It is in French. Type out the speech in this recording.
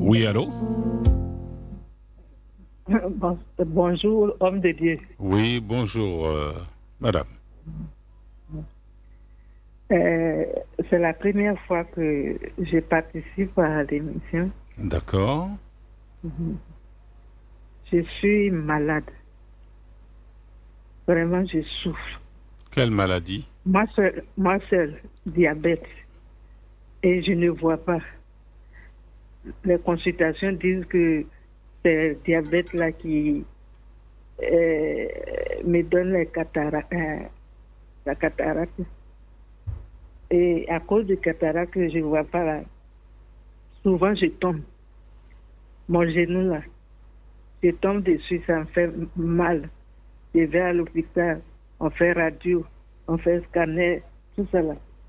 Oui, allô? Bonjour, homme de Dieu. Oui, bonjour, madame. Euh, c'est la première fois que je participe à l'émission. D'accord. Je suis malade. Vraiment, je souffre. Quelle maladie? Moi seul, diabète. Et je ne vois pas. Les consultations disent que c'est le diabète là qui me donne la cataracte. Et à cause de cataracte, je ne vois pas là. Souvent, je tombe. Mon genou là, je tombe dessus, ça me fait mal. Je vais à l'hôpital, on fait radio, on fait scanner, tout ça là.